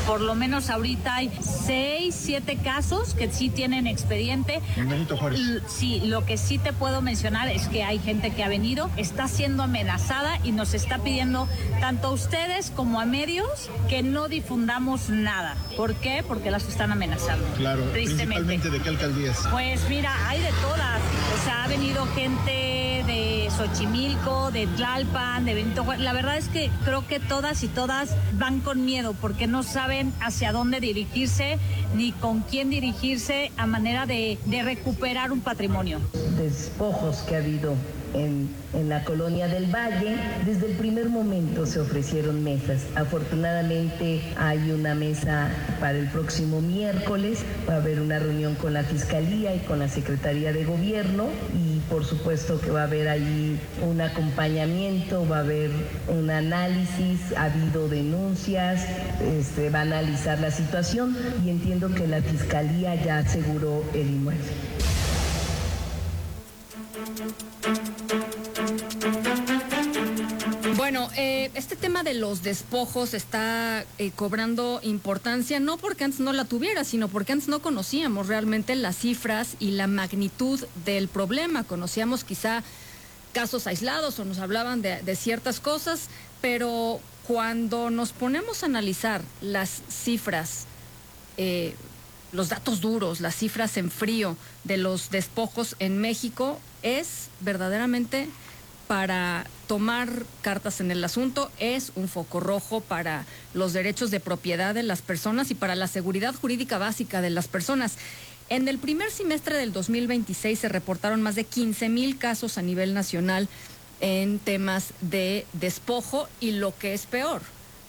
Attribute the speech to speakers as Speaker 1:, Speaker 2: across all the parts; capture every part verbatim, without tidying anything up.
Speaker 1: por lo menos ahorita hay seis, siete casos que sí tienen expediente.
Speaker 2: En Benito Juárez.
Speaker 1: Sí, lo que sí te puedo mencionar es que hay gente que ha venido, está siendo amenazada y nos está pidiendo tanto a ustedes como a medios que no difundamos nada. ¿Por qué? Porque las están amenazando.
Speaker 2: Claro,
Speaker 1: tristemente.
Speaker 2: ¿Principalmente de qué alcaldías?
Speaker 1: Pues mira, hay de todas. O sea, ha venido gente de Xochimilco, de Tlalpan, de Benito Juárez. La verdad es que creo que todas y todas van con miedo porque no saben hacia dónde dirigirse ni con quién dirigirse a manera de, de recuperar un patrimonio.
Speaker 3: Despojos que ha habido en, en la colonia del Valle, desde el primer momento se ofrecieron mesas. Afortunadamente hay una mesa para el próximo miércoles, va a haber una reunión con la Fiscalía y con la Secretaría de Gobierno y por supuesto que va a haber ahí un acompañamiento, va a haber un análisis, ha habido denuncias, este, va a analizar la situación y entiendo que la Fiscalía ya aseguró el inmueble.
Speaker 4: Bueno, eh, este tema de los despojos está eh, cobrando importancia, no porque antes no la tuviera, sino porque antes no conocíamos realmente las cifras y la magnitud del problema. Conocíamos quizá casos aislados o nos hablaban de, de ciertas cosas, pero cuando nos ponemos a analizar las cifras, eh, los datos duros, las cifras en frío de los despojos en México, es verdaderamente para tomar cartas en el asunto, es un foco rojo para los derechos de propiedad de las personas y para la seguridad jurídica básica de las personas. En el primer semestre del dos mil veintiséis se reportaron más de quince mil casos a nivel nacional en temas de despojo y lo que es peor,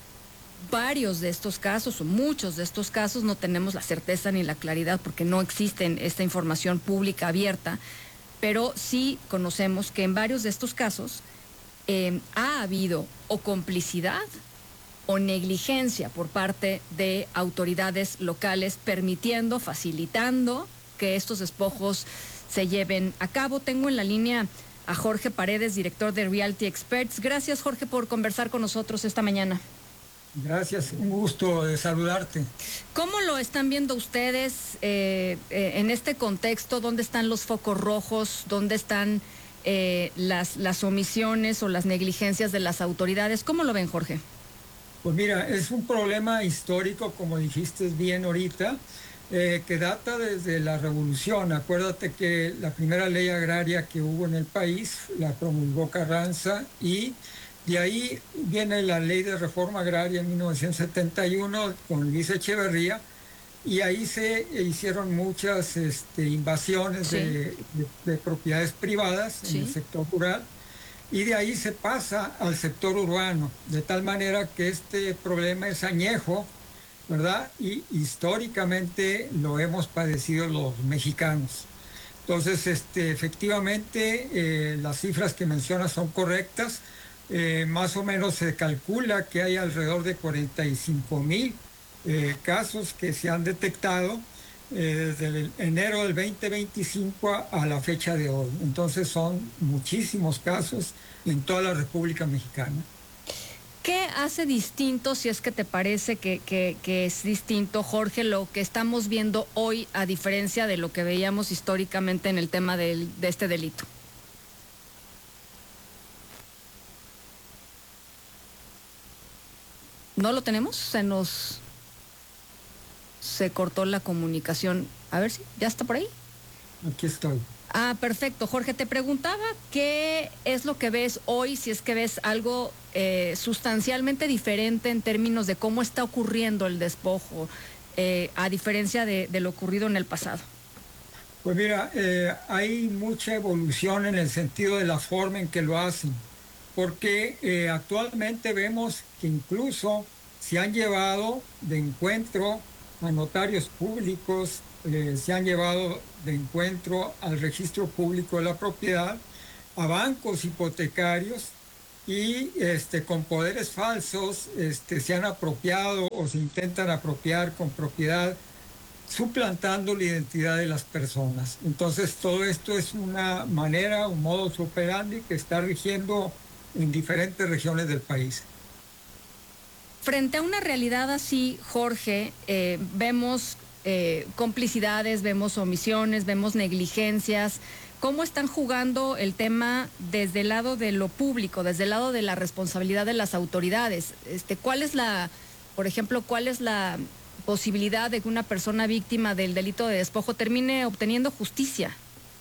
Speaker 4: varios de estos casos o muchos de estos casos no tenemos la certeza ni la claridad porque no existen esta información pública abierta, pero sí conocemos que en varios de estos casos eh, ha habido o complicidad o negligencia por parte de autoridades locales permitiendo, facilitando que estos despojos se lleven a cabo. Tengo en la línea a Jorge Paredes, director de Realty Experts. Gracias, Jorge, por conversar con nosotros esta mañana.
Speaker 5: Gracias, un gusto de saludarte.
Speaker 4: ¿Cómo lo están viendo ustedes eh, eh, en este contexto? ¿Dónde están los focos rojos? ¿Dónde están eh, las, las omisiones o las negligencias de las autoridades? ¿Cómo lo ven, Jorge?
Speaker 5: Pues mira, es un problema histórico, como dijiste bien ahorita, eh, que data desde la revolución. Acuérdate que la primera ley agraria que hubo en el país la promulgó Carranza y de ahí viene la ley de reforma agraria en mil novecientos setenta y uno con Luis Echeverría y ahí se hicieron muchas este, invasiones sí. de, de, de propiedades privadas sí. en el sector rural y de ahí se pasa al sector urbano, de tal manera que este problema es añejo, ¿verdad? Y históricamente lo hemos padecido los mexicanos. Entonces, este, efectivamente, eh, las cifras que mencionas son correctas. Eh, más o menos se calcula que hay alrededor de cuarenta y cinco mil eh, casos que se han detectado eh, desde el enero del veinte veinticinco a, a la fecha de hoy. Entonces son muchísimos casos en toda la República Mexicana.
Speaker 4: ¿Qué hace distinto, si es que te parece que, que, que es distinto, Jorge, lo que estamos viendo hoy a diferencia de lo que veíamos históricamente en el tema del, de este delito? ¿No lo tenemos? Se nos... se cortó la comunicación. A ver si ya está por ahí.
Speaker 5: Aquí estoy.
Speaker 4: Ah, perfecto. Jorge, te preguntaba qué es lo que ves hoy, si es que ves algo eh, sustancialmente diferente en términos de cómo está ocurriendo el despojo, eh, a diferencia de, de lo ocurrido en el pasado.
Speaker 5: Pues mira, eh, hay mucha evolución en el sentido de la forma en que lo hacen. Porque eh, actualmente vemos que incluso se han llevado de encuentro a notarios públicos, eh, se han llevado de encuentro al registro público de la propiedad, a bancos hipotecarios y este, con poderes falsos este, se han apropiado o se intentan apropiar con propiedad, suplantando la identidad de las personas. Entonces todo esto es una manera, un modus operandi que está rigiendo en diferentes regiones del país.
Speaker 4: frente a una realidad así, Jorge, eh, vemos eh, complicidades, vemos omisiones, vemos negligencias. ¿Cómo están jugando el tema desde el lado de lo público, desde el lado de la responsabilidad de las autoridades? Este, ¿cuál es la, por ejemplo, cuál es la posibilidad de que una persona víctima del delito de despojo termine obteniendo justicia?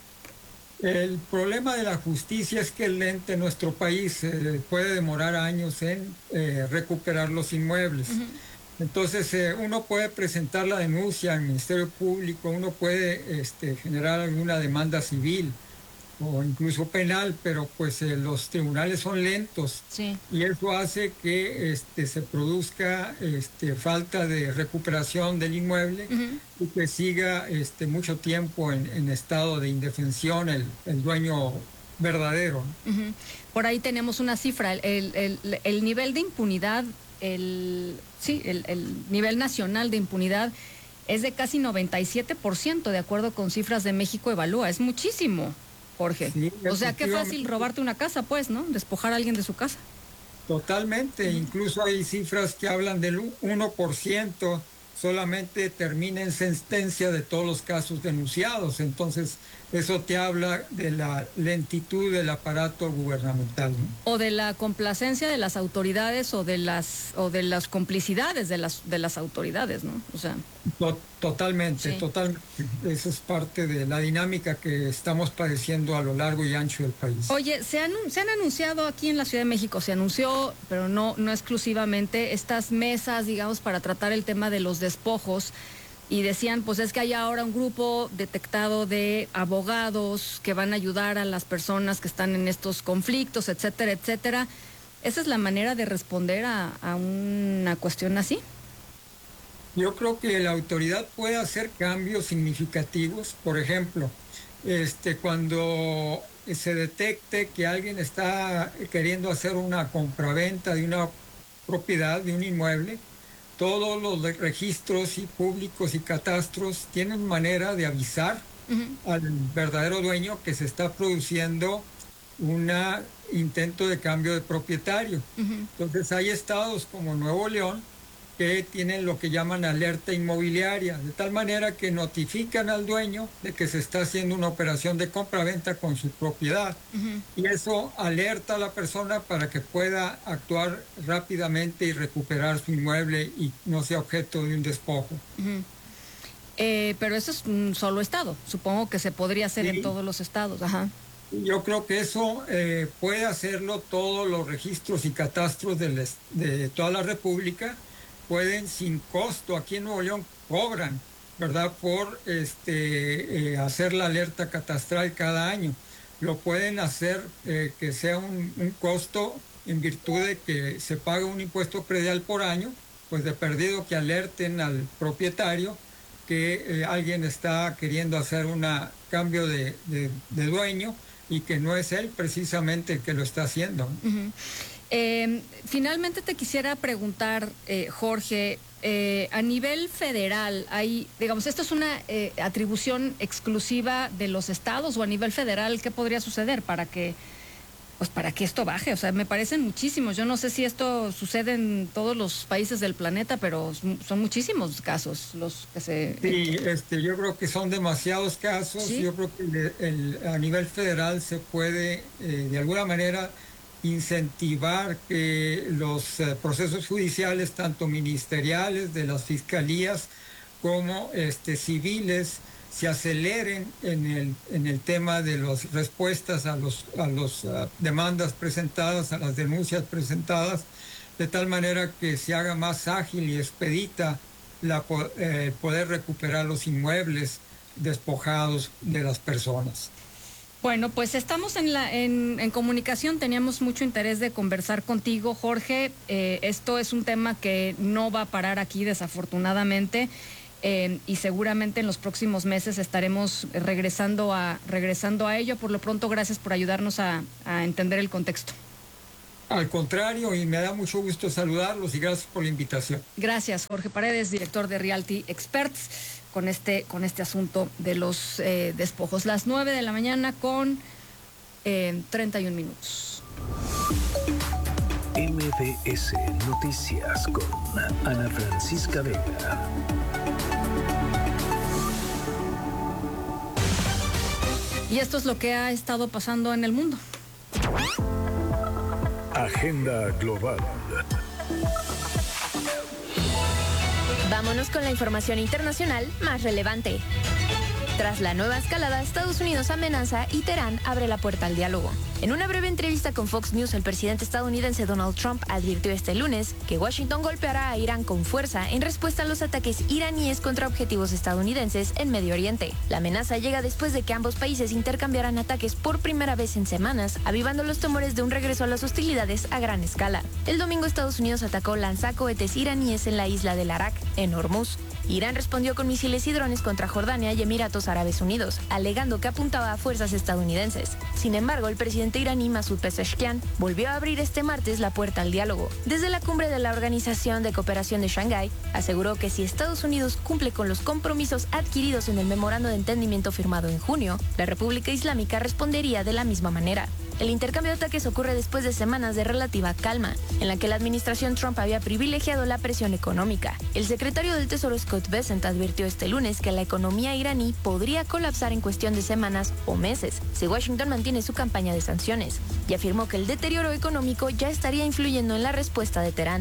Speaker 5: El problema de la justicia es que el ente en nuestro país eh, puede demorar años en eh, recuperar los inmuebles. Uh-huh. Entonces, eh, uno puede presentar la denuncia al Ministerio Público, uno puede este, generar alguna demanda civil o incluso penal, pero pues eh, los tribunales son lentos.
Speaker 4: Sí.
Speaker 5: Y eso hace que este, se produzca este, falta de recuperación del inmueble. Uh-huh. Y que siga este, mucho tiempo en, en estado de indefensión el, el dueño verdadero.
Speaker 4: Uh-huh. Por ahí tenemos una cifra, el, el, el, el nivel de impunidad, el, sí, el, el nivel nacional de impunidad es de casi noventa y siete por ciento, de acuerdo con cifras de México Evalúa. Es muchísimo, Jorge. Sí, o sea, qué fácil robarte una casa, pues, ¿no? Despojar a alguien de su casa.
Speaker 5: Totalmente. Uh-huh. Incluso hay cifras que hablan del uno por ciento solamente termina en sentencia de todos los casos denunciados. Entonces, eso te habla de la lentitud del aparato gubernamental, ¿no?
Speaker 4: O de la complacencia de las autoridades o de las o de las complicidades de las de las autoridades, ¿no? O sea,
Speaker 5: to totalmente, sí. totalmente. Eso es parte de la dinámica que estamos padeciendo a lo largo y ancho del país.
Speaker 4: Oye, se han, se han anunciado aquí en la Ciudad de México, se anunció, pero no no exclusivamente, estas mesas, digamos, para tratar el tema de los despojos. Y decían, pues es que hay ahora un grupo detectado de abogados que van a ayudar a las personas que están en estos conflictos, etcétera, etcétera. ¿Esa es la manera de responder a, a una cuestión así?
Speaker 5: Yo creo que la autoridad puede hacer cambios significativos. Por ejemplo, este, cuando se detecte que alguien está queriendo hacer una compraventa de una propiedad, de un inmueble, todos los registros y públicos y catastros tienen manera de avisar uh-huh. al verdadero dueño que se está produciendo un intento de cambio de propietario. Uh-huh. Entonces hay estados como Nuevo León que tienen lo que llaman alerta inmobiliaria, de tal manera que notifican al dueño de que se está haciendo una operación de compraventa con su propiedad. Uh-huh. Y eso alerta a la persona para que pueda actuar rápidamente y recuperar su inmueble y no sea objeto de un despojo.
Speaker 4: Uh-huh. eh, pero eso es un solo estado, supongo que se podría hacer sí. en todos los estados. Ajá.
Speaker 5: Yo creo que eso eh, puede hacerlo todos los registros y catastros de, les, de toda la República. Pueden sin costo, aquí en Nuevo León cobran, ¿verdad?, por este, eh, hacer la alerta catastral cada año. Lo pueden hacer eh, que sea un, un costo en virtud de que se paga un impuesto predial por año, pues de perdido que alerten al propietario que eh, alguien está queriendo hacer un cambio de, de, de dueño y que no es él precisamente el que lo está haciendo.
Speaker 4: Uh-huh. Eh, finalmente te quisiera preguntar, eh, Jorge, eh, a nivel federal, hay, digamos, ¿esto es una eh, atribución exclusiva de los estados o a nivel federal qué podría suceder para que, pues, para que esto baje? O sea, me parecen muchísimos. Yo no sé si esto sucede en todos los países del planeta, pero son muchísimos casos los que se...
Speaker 5: Sí, este, yo creo que son demasiados casos. ¿Sí? Yo creo que el, el, a nivel federal se puede, eh, de alguna manera, incentivar que los eh, procesos judiciales, tanto ministeriales, de las fiscalías, como este, civiles, se aceleren en el, en el tema de las respuestas a los a los uh, demandas presentadas, a las denuncias presentadas, de tal manera que se haga más ágil y expedita la, eh, poder recuperar los inmuebles despojados de las personas.
Speaker 4: Bueno, pues estamos en, la, en, en comunicación, teníamos mucho interés de conversar contigo, Jorge. Eh, esto es un tema que no va a parar aquí, desafortunadamente, eh, y seguramente en los próximos meses estaremos regresando a, regresando a ello. Por lo pronto, gracias por ayudarnos a, a entender el contexto.
Speaker 5: Al contrario, y me da mucho gusto saludarlos y gracias por la invitación.
Speaker 4: Gracias, Jorge Paredes, director de Realty Experts, con este, con este asunto de los eh, despojos. Las nueve de la mañana con eh, treinta y un minutos.
Speaker 2: M M B S Noticias con Ana Francisca Vega.
Speaker 4: Y esto es lo que ha estado pasando en el mundo.
Speaker 2: Agenda global.
Speaker 6: Vámonos con la información internacional más relevante. Tras la nueva escalada, Estados Unidos amenaza y Teherán abre la puerta al diálogo. En una breve entrevista con Fox News, el presidente estadounidense Donald Trump advirtió este lunes que Washington golpeará a Irán con fuerza en respuesta a los ataques iraníes contra objetivos estadounidenses en Medio Oriente. La amenaza llega después de que ambos países intercambiaran ataques por primera vez en semanas, avivando los temores de un regreso a las hostilidades a gran escala. El domingo Estados Unidos atacó lanzacohetes iraníes en la isla del Arak, en Hormuz. Irán respondió con misiles y drones contra Jordania y Emiratos Árabes Unidos, alegando que apuntaba a fuerzas estadounidenses. Sin embargo, el presidente iraní Masoud Pezeshkian volvió a abrir este martes la puerta al diálogo. Desde la cumbre de la Organización de Cooperación de Shanghái, aseguró que si Estados Unidos cumple con los compromisos adquiridos en el memorando de entendimiento firmado en junio, la República Islámica respondería de la misma manera. El intercambio de ataques ocurre después de semanas de relativa calma, en la que la administración Trump había privilegiado la presión económica. El secretario del Tesoro Scott Bessent advirtió este lunes que la economía iraní podría colapsar en cuestión de semanas o meses si Washington mantiene su campaña de sanciones, y afirmó que el deterioro económico ya estaría influyendo en la respuesta de Teherán.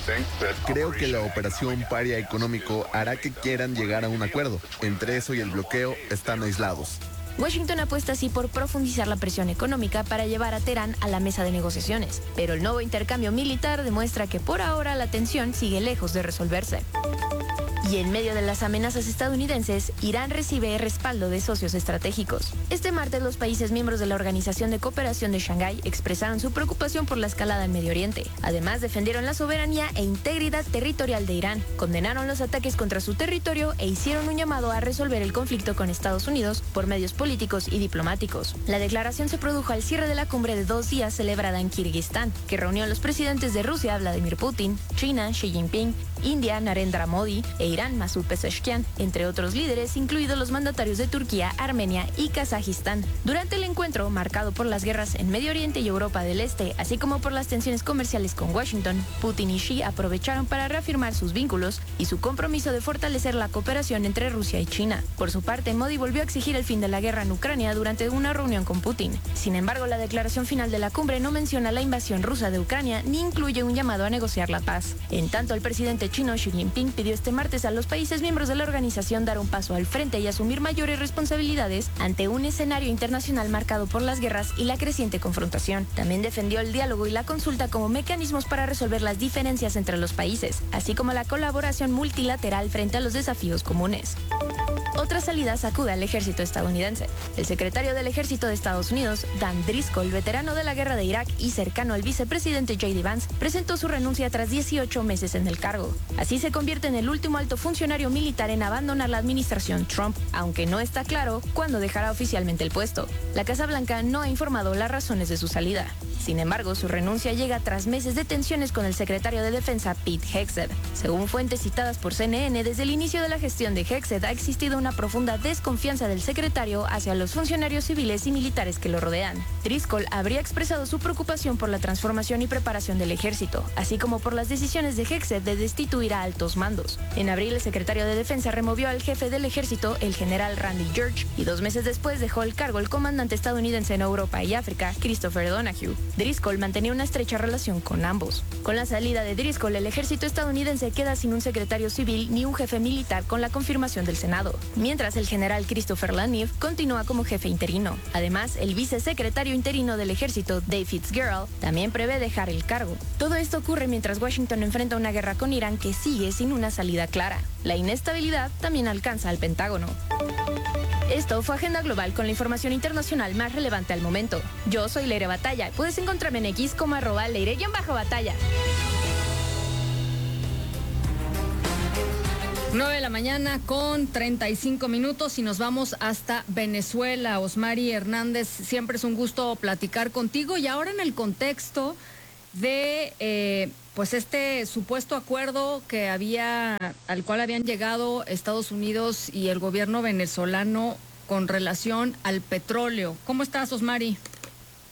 Speaker 7: Creo que la operación paria económico hará que quieran llegar a un acuerdo. Entre eso y el bloqueo están aislados.
Speaker 6: Washington apuesta así por profundizar la presión económica para llevar a Teherán a la mesa de negociaciones, pero el nuevo intercambio militar demuestra que por ahora la tensión sigue lejos de resolverse. Y en medio de las amenazas estadounidenses, Irán recibe respaldo de socios estratégicos. Este martes, los países miembros de la Organización de Cooperación de Shanghái expresaron su preocupación por la escalada en Medio Oriente. Además, defendieron la soberanía e integridad territorial de Irán, condenaron los ataques contra su territorio e hicieron un llamado a resolver el conflicto con Estados Unidos por medios políticos y diplomáticos. La declaración se produjo al cierre de la cumbre de dos días celebrada en Kirguistán, que reunió a los presidentes de Rusia, Vladimir Putin, China, Xi Jinping, India, Narendra Modi e Irán, Masoud Pezeshkian, entre otros líderes, incluidos los mandatarios de Turquía, Armenia y Kazajistán. Durante el encuentro, marcado por las guerras en Medio Oriente y Europa del Este, así como por las tensiones comerciales con Washington, Putin y Xi aprovecharon para reafirmar sus vínculos y su compromiso de fortalecer la cooperación entre Rusia y China. Por su parte, Modi volvió a exigir el fin de la guerra en Ucrania durante una reunión con Putin. Sin embargo, la declaración final de la cumbre no menciona la invasión rusa de Ucrania ni incluye un llamado a negociar la paz. En tanto, el presidente chino Xi Jinping pidió este martes a los países miembros de la organización dar un paso al frente y asumir mayores responsabilidades ante un escenario internacional marcado por las guerras y la creciente confrontación. También defendió el diálogo y la consulta como mecanismos para resolver las diferencias entre los países, así como la colaboración multilateral frente a los desafíos comunes. Otra salida sacude al ejército estadounidense. El secretario del Ejército de Estados Unidos, Dan Driscoll, veterano de la guerra de Irak y cercano al vicepresidente J D Vance, presentó su renuncia tras dieciocho meses en el cargo. Así se convierte en el último alto funcionario militar en abandonar la administración Trump, aunque no está claro cuándo dejará oficialmente el puesto. La Casa Blanca no ha informado las razones de su salida. Sin embargo, su renuncia llega tras meses de tensiones con el secretario de Defensa Pete Hegseth. Según fuentes citadas por C N N, desde el inicio de la gestión de Hegseth ha existido una profunda desconfianza del secretario hacia los funcionarios civiles y militares que lo rodean. Driscoll habría expresado su preocupación por la transformación y preparación del ejército, así como por las decisiones de Hegseth de destituir a altos mandos. En abril, el secretario de Defensa removió al jefe del ejército, el general Randy George, y dos meses después dejó el cargo el comandante estadounidense en Europa y África, Christopher Donahue. Driscoll mantenía una estrecha relación con ambos. Con la salida de Driscoll, el ejército estadounidense queda sin un secretario civil ni un jefe militar con la confirmación del Senado, mientras el general Christopher Lanier continúa como jefe interino. Además, el vicesecretario interino del ejército, Dave Fitzgerald, también prevé dejar el cargo. Todo esto ocurre mientras Washington enfrenta una guerra con Irán que sigue sin una salida clara. La inestabilidad también alcanza al Pentágono. Esto fue Agenda Global con la información internacional más relevante al momento. Yo soy Leire Batalla. Puedes encontrarme en X como arroba Leire-Batalla.
Speaker 4: nueve de la mañana con treinta y cinco minutos y nos vamos hasta Venezuela. Osmari Hernández, siempre es un gusto platicar contigo y ahora en el contexto de eh, pues este supuesto acuerdo que había, al cual habían llegado Estados Unidos y el gobierno venezolano con relación al petróleo. ¿Cómo estás, Osmari?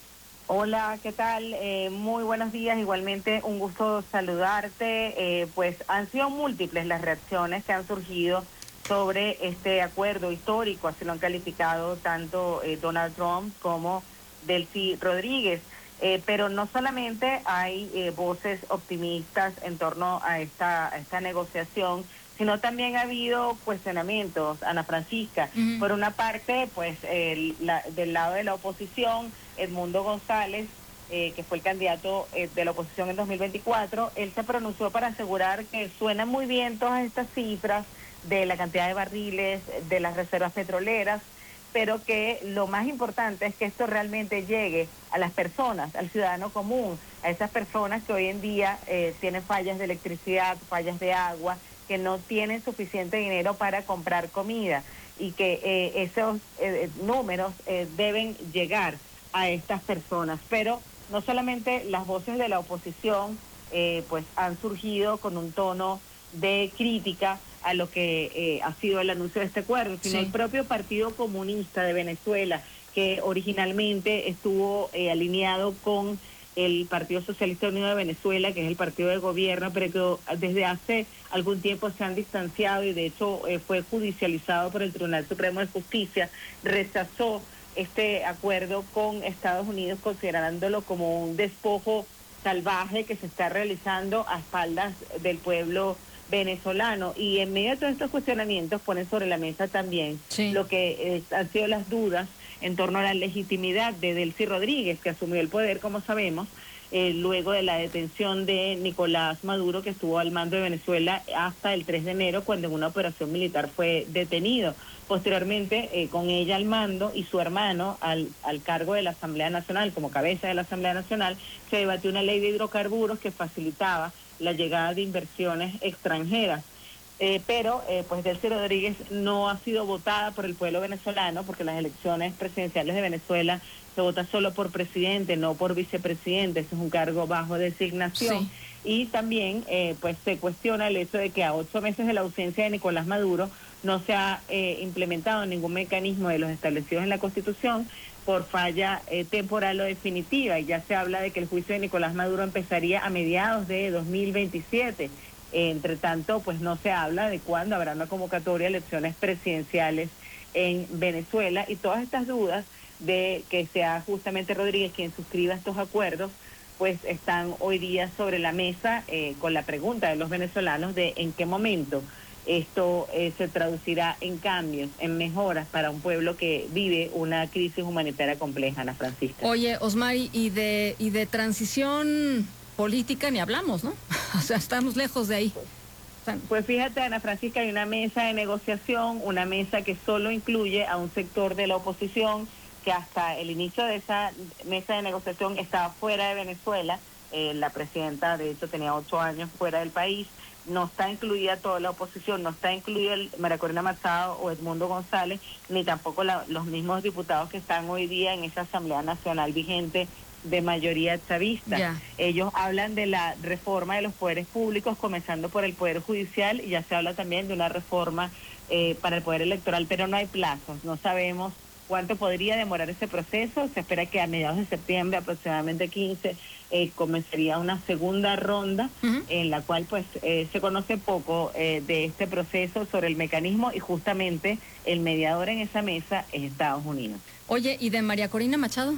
Speaker 8: Hola, ¿qué tal? Eh, muy buenos días, igualmente un gusto saludarte. Eh, pues han sido múltiples las reacciones que han surgido sobre este acuerdo histórico, así lo han calificado tanto eh, Donald Trump como Delcy Rodríguez. Eh, pero no solamente hay eh, voces optimistas en torno a esta, a esta negociación, sino también ha habido cuestionamientos, Ana Francisca. Uh-huh. Por una parte, pues el, la, del lado de la oposición, Edmundo González, eh, que fue el candidato eh, de la oposición en dos mil veinticuatro, él se pronunció para asegurar que suenan muy bien todas estas cifras de la cantidad de barriles, de las reservas petroleras, pero que lo más importante es que esto realmente llegue a las personas, al ciudadano común, a esas personas que hoy en día eh, tienen fallas de electricidad, fallas de agua, que no tienen suficiente dinero para comprar comida y que eh, esos eh, números eh, deben llegar a estas personas. Pero no solamente las voces de la oposición eh, pues han surgido con un tono de crítica a lo que eh, ha sido el anuncio de este acuerdo, sino sí. el propio Partido Comunista de Venezuela, que originalmente estuvo eh, alineado con el Partido Socialista Unido de Venezuela, que es el partido de gobierno, pero que desde hace algún tiempo se han distanciado y de hecho eh, fue judicializado por el Tribunal Supremo de Justicia, rechazó este acuerdo con Estados Unidos, considerándolo como un despojo salvaje que se está realizando a espaldas del pueblo venezolano. Y en medio de todos estos cuestionamientos ponen sobre la mesa también sí. lo que eh, han sido las dudas en torno a la legitimidad de Delcy Rodríguez, que asumió el poder, como sabemos, eh, luego de la detención de Nicolás Maduro, que estuvo al mando de Venezuela hasta el tres de enero, cuando en una operación militar fue detenido. Posteriormente, eh, con ella al mando y su hermano al, al cargo de la Asamblea Nacional, como cabeza de la Asamblea Nacional, se debatió una ley de hidrocarburos que facilitaba la llegada de inversiones extranjeras. Eh, pero eh, pues Delcy Rodríguez no ha sido votada por el pueblo venezolano, porque las elecciones presidenciales de Venezuela se vota solo por presidente, no por vicepresidente. Ese es un cargo bajo designación. Sí. Y también eh, pues se cuestiona el hecho de que a ocho meses de la ausencia de Nicolás Maduro no se ha eh, implementado ningún mecanismo de los establecidos en la Constitución por falla eh, temporal o definitiva, y ya se habla de que el juicio de Nicolás Maduro empezaría a mediados de dos mil veintisiete. Eh, entre tanto, pues no se habla de cuándo habrá una convocatoria a elecciones presidenciales en Venezuela, y todas estas dudas de que sea justamente Rodríguez quien suscriba estos acuerdos, pues están hoy día sobre la mesa eh, con la pregunta de los venezolanos de en qué momento esto eh, se traducirá en cambios, en mejoras para un pueblo que vive una crisis humanitaria compleja, Ana Francisca.
Speaker 4: Oye, Osmari, y de, y de transición política ni hablamos, ¿no? O sea, estamos lejos de ahí.
Speaker 8: Pues fíjate, Ana Francisca, hay una mesa de negociación, una mesa que solo incluye a un sector de la oposición, que hasta el inicio de esa mesa de negociación estaba fuera de Venezuela. Eh, la presidenta, de hecho, tenía ocho años fuera del país. No está incluida toda la oposición, no está incluida el María Corina Machado o Edmundo González, ni tampoco la, los mismos diputados que están hoy día en esa Asamblea Nacional vigente de mayoría chavista. Yeah. Ellos hablan de la reforma de los poderes públicos, comenzando por el Poder Judicial, y ya se habla también de una reforma eh, para el Poder Electoral, pero no hay plazos, no sabemos cuánto podría demorar ese proceso. Se espera que a mediados de septiembre, aproximadamente quince, eh, comenzaría una segunda ronda, uh-huh. en la cual pues eh, se conoce poco eh, de este proceso, sobre el mecanismo, y justamente el mediador en esa mesa es Estados Unidos.
Speaker 4: Oye, ¿y de María Corina Machado?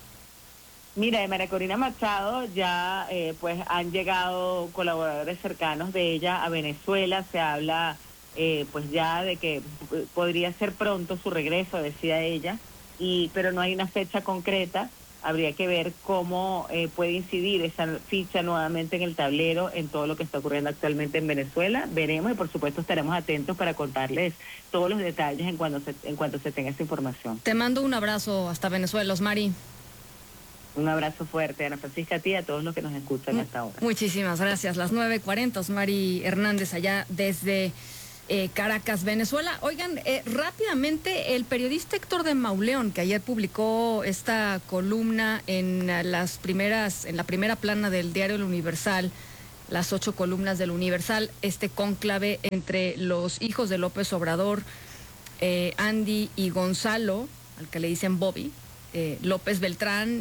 Speaker 8: Mira, de María Corina Machado ya eh, pues han llegado colaboradores cercanos de ella a Venezuela. Se habla eh, pues ya de que podría ser pronto su regreso, decía ella, y pero no hay una fecha concreta. Habría que ver cómo eh, puede incidir esa ficha nuevamente en el tablero en todo lo que está ocurriendo actualmente en Venezuela. Veremos, y por supuesto estaremos atentos para contarles todos los detalles en cuanto se, en cuanto se tenga esa información.
Speaker 4: Te mando un abrazo hasta Venezuela, Osmari.
Speaker 8: Un abrazo fuerte, Ana Francisca, a ti y a todos los que nos escuchan hasta ahora.
Speaker 4: Muchísimas gracias. Las nueve cuarenta, Osmari Hernández, allá desde eh, Caracas, Venezuela. Oigan, eh, rápidamente, el periodista Héctor de Mauleón, que ayer publicó esta columna en las primeras, en la primera plana del diario El Universal, las ocho columnas del Universal, este cónclave entre los hijos de López Obrador, eh, Andy y Gonzalo, al que le dicen Bobby, eh, López Beltrán,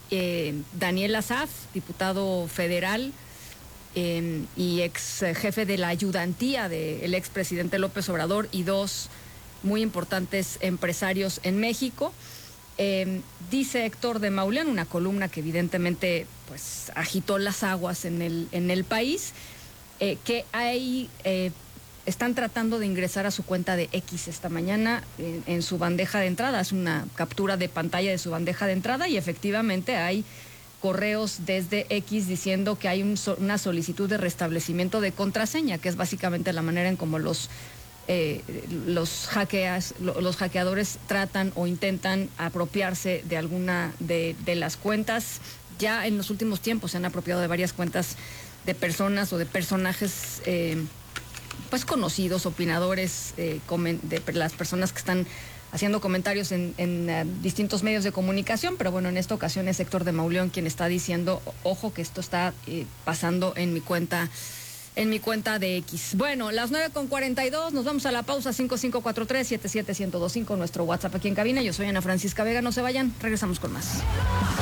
Speaker 4: eh, Daniel Asaf, diputado federal eh, y ex jefe de la ayudantía del expresidente López Obrador, y dos muy importantes empresarios en México. Eh, dice Héctor de Mauleón, una columna que evidentemente pues agitó las aguas en el, en el país, eh, que hay, eh, están tratando de ingresar a su cuenta de X esta mañana en, en su bandeja de entrada. Es una captura de pantalla de su bandeja de entrada y efectivamente hay correos desde X diciendo que hay un, una solicitud de restablecimiento de contraseña, que es básicamente la manera en cómo los Eh, los hackeas, los hackeadores tratan o intentan apropiarse de alguna de, de las cuentas. Ya en los últimos tiempos se han apropiado de varias cuentas de personas o de personajes eh, pues conocidos, opinadores, eh, comen, de las personas que están haciendo comentarios en, en uh, distintos medios de comunicación, pero bueno, en esta ocasión es Héctor de Mauleón quien está diciendo, ojo que esto está eh, pasando en mi cuenta en mi cuenta de X. Bueno, las nueve con cuarenta y dos, nos vamos a la pausa. Cinco cinco cuatro tres, siete siete uno cero dos cinco, nuestro WhatsApp aquí en cabina. Yo soy Ana Francisca Vega, no se vayan, regresamos con más.